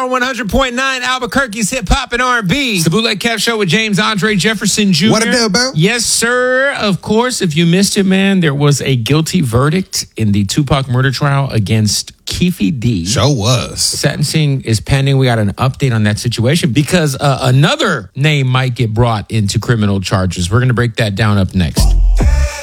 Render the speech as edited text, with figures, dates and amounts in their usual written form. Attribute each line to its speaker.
Speaker 1: Power 100.9, Albuquerque's hip hop and R&B. It's the Bootleg Kev Show with James Andre Jefferson Jr.
Speaker 2: What a deal, bro?
Speaker 1: Yes, sir. Of course, if you missed it, man, there was a guilty verdict in the Tupac murder trial against Keefe D.
Speaker 2: Sure was.
Speaker 1: Sentencing is pending. We got an update on that situation because another name might get brought into criminal charges. We're going to break that down up next.